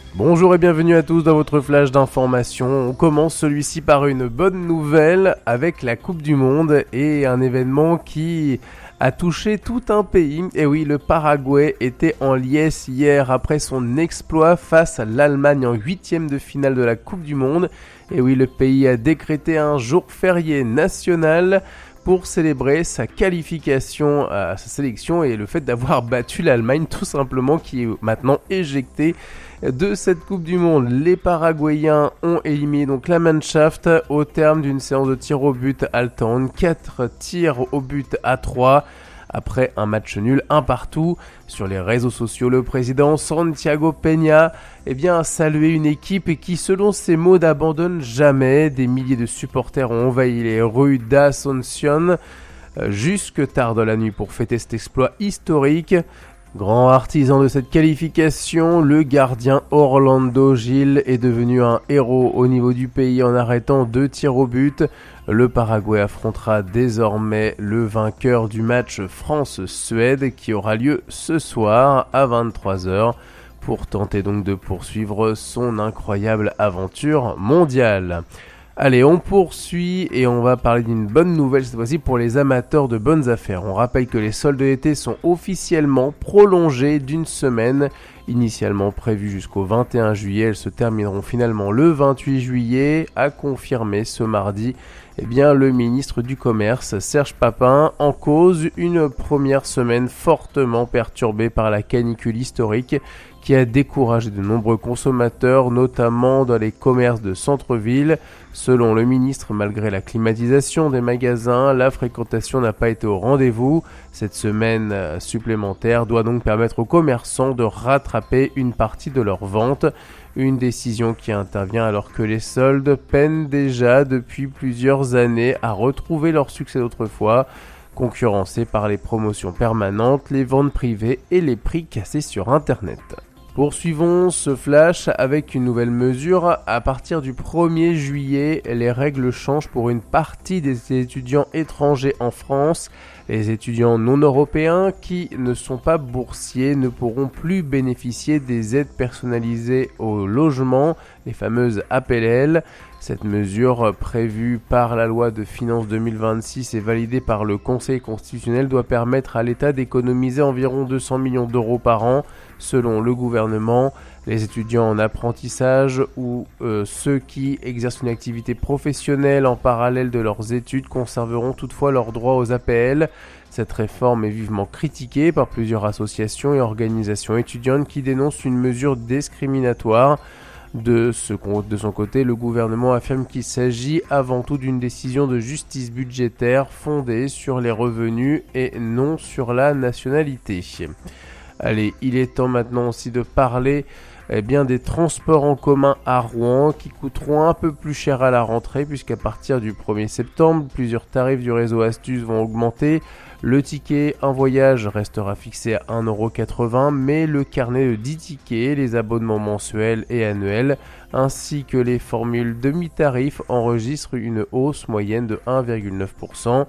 Bonjour et bienvenue à tous dans votre flash d'information. On commence celui-ci par une bonne nouvelle avec la Coupe du Monde et un événement qui a touché tout un pays. Et oui, le Paraguay était en liesse hier après son exploit face à l'Allemagne en 8e de finale de la Coupe du Monde. Et oui, le pays a décrété un jour férié national pour célébrer sa qualification à sa sélection et le fait d'avoir battu l'Allemagne tout simplement qui est maintenant éjectée de cette Coupe du Monde. Les Paraguayens ont éliminé donc la Mannschaft au terme d'une séance de tirs au but Alton, 4 tirs au but à 3 après un match nul, un partout. Sur les réseaux sociaux, le président Santiago Peña a salué une équipe qui, selon ses mots, n'abandonne jamais. Des milliers de supporters ont envahi les rues d'Asunción jusque tard dans la nuit pour fêter cet exploit historique. Grand artisan de cette qualification, le gardien Orlando Gil est devenu un héros au niveau du pays en arrêtant 2 tirs au but. Le Paraguay affrontera désormais le vainqueur du match France-Suède qui aura lieu ce soir à 23h pour tenter donc de poursuivre son incroyable aventure mondiale. Allez, on poursuit et on va parler d'une bonne nouvelle cette fois-ci pour les amateurs de bonnes affaires. On rappelle que les soldes d'été sont officiellement prolongés d'une semaine. Initialement prévues jusqu'au 21 juillet, elles se termineront finalement le 28 juillet, a confirmé ce mardi le ministre du Commerce Serge Papin, en cause une première semaine fortement perturbée par la canicule historique qui a découragé de nombreux consommateurs, notamment dans les commerces de centre-ville. Selon le ministre, malgré la climatisation des magasins, la fréquentation n'a pas été au rendez-vous. Cette semaine supplémentaire doit donc permettre aux commerçants de rattraper une partie de leurs ventes. Une décision qui intervient alors que les soldes peinent déjà depuis plusieurs années à retrouver leur succès d'autrefois, concurrencés par les promotions permanentes, les ventes privées et les prix cassés sur Internet. Poursuivons ce flash avec une nouvelle mesure. À partir du 1er juillet, les règles changent pour une partie des étudiants étrangers en France. Les étudiants non européens qui ne sont pas boursiers ne pourront plus bénéficier des aides personnalisées au logement, les fameuses APL. Cette mesure prévue par la loi de finances 2026 et validée par le Conseil constitutionnel doit permettre à l'État d'économiser environ 200 millions d'euros par an. Selon le gouvernement, les étudiants en apprentissage ou ceux qui exercent une activité professionnelle en parallèle de leurs études conserveront toutefois leurs droits aux APL. Cette réforme est vivement critiquée par plusieurs associations et organisations étudiantes qui dénoncent une mesure discriminatoire. De son côté, le gouvernement affirme qu'il s'agit avant tout d'une décision de justice budgétaire fondée sur les revenus et non sur la nationalité. Allez, il est temps maintenant aussi de parler des transports en commun à Rouen qui coûteront un peu plus cher à la rentrée puisqu'à partir du 1er septembre, plusieurs tarifs du réseau Astuce vont augmenter. Le ticket un voyage restera fixé à 1,80 € mais le carnet de 10 tickets, les abonnements mensuels et annuels ainsi que les formules demi-tarifs enregistrent une hausse moyenne de 1,9%.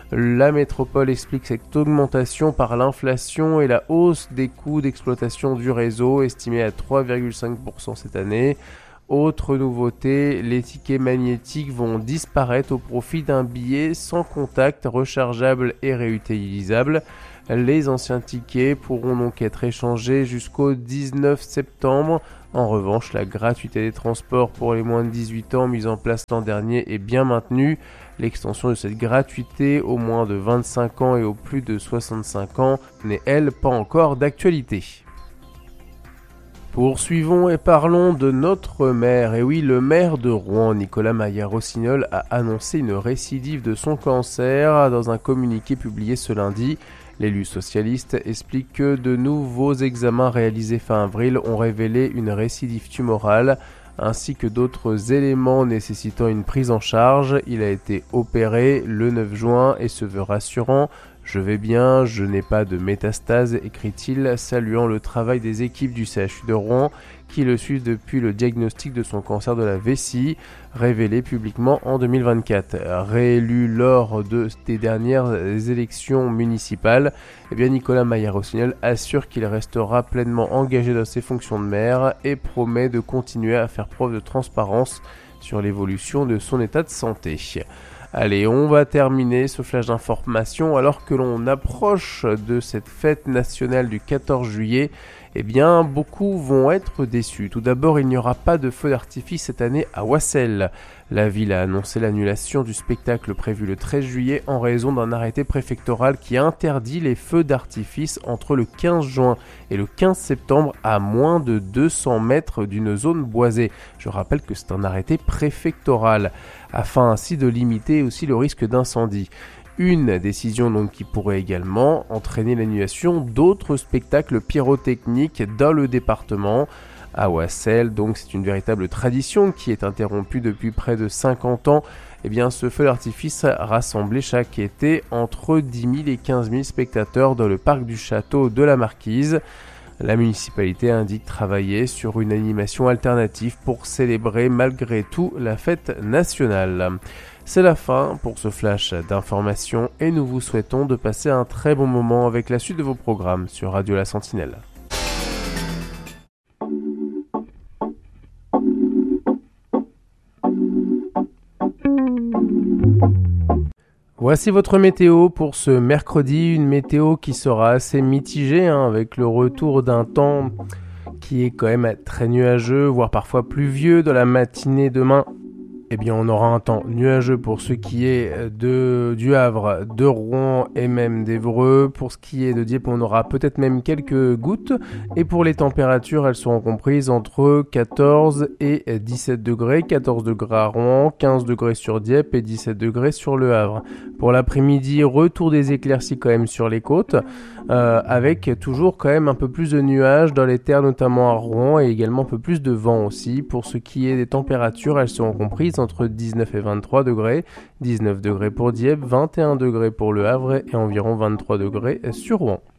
La métropole explique cette augmentation par l'inflation et la hausse des coûts d'exploitation du réseau, estimée à 3,5% cette année. Autre nouveauté, les tickets magnétiques vont disparaître au profit d'un billet sans contact, rechargeable et réutilisable. Les anciens tickets pourront donc être échangés jusqu'au 19 septembre. En revanche, la gratuité des transports pour les moins de 18 ans mise en place l'an dernier est bien maintenue. L'extension de cette gratuité aux moins de 25 ans et aux plus de 65 ans n'est elle pas encore d'actualité. Poursuivons et parlons de notre maire. Et oui, le maire de Rouen, Nicolas Maillard-Rossignol, a annoncé une récidive de son cancer dans un communiqué publié ce lundi. L'élu socialiste explique que de nouveaux examens réalisés fin avril ont révélé une récidive tumorale ainsi que d'autres éléments nécessitant une prise en charge. Il a été opéré le 9 juin et se veut rassurant. « Je vais bien, je n'ai pas de métastase, écrit-il, saluant le travail des équipes du CHU de Rouen qui le suivent depuis le diagnostic de son cancer de la vessie, révélé publiquement en 2024. Réélu lors des dernières élections municipales, Nicolas Maillard-Rossignol assure qu'il restera pleinement engagé dans ses fonctions de maire et promet de continuer à faire preuve de transparence sur l'évolution de son état de santé. Allez, on va terminer ce flash d'information alors que l'on approche de cette fête nationale du 14 juillet. Beaucoup vont être déçus. Tout d'abord, il n'y aura pas de feu d'artifice cette année à Oissel. La ville a annoncé l'annulation du spectacle prévu le 13 juillet en raison d'un arrêté préfectoral qui interdit les feux d'artifice entre le 15 juin et le 15 septembre à moins de 200 mètres d'une zone boisée. Je rappelle que c'est un arrêté préfectoral, afin ainsi de limiter aussi le risque d'incendie. Une décision donc qui pourrait également entraîner l'annulation d'autres spectacles pyrotechniques dans le département. À Oissel, donc c'est une véritable tradition qui est interrompue depuis près de 50 ans. Ce feu d'artifice rassemblait chaque été entre 10 000 et 15 000 spectateurs dans le parc du château de la Marquise. La municipalité indique travailler sur une animation alternative pour célébrer malgré tout la fête nationale. C'est la fin pour ce flash d'information et nous vous souhaitons de passer un très bon moment avec la suite de vos programmes sur Radio La Sentinelle. Voici votre météo pour ce mercredi, une météo qui sera assez mitigée avec le retour d'un temps qui est quand même très nuageux, voire parfois pluvieux dans la matinée demain. On aura un temps nuageux pour ce qui est du Havre, de Rouen et même d'Évreux. Pour ce qui est de Dieppe, on aura peut-être même quelques gouttes. Et pour les températures, elles seront comprises entre 14 et 17 degrés. 14 degrés à Rouen, 15 degrés sur Dieppe et 17 degrés sur le Havre. Pour l'après-midi, retour des éclaircies quand même sur les côtes, avec toujours quand même un peu plus de nuages dans les terres, notamment à Rouen, et également un peu plus de vent aussi. Pour ce qui est des températures, elles seront comprises entre 19 et 23 degrés, 19 degrés pour Dieppe, 21 degrés pour le Havre et environ 23 degrés sur Rouen.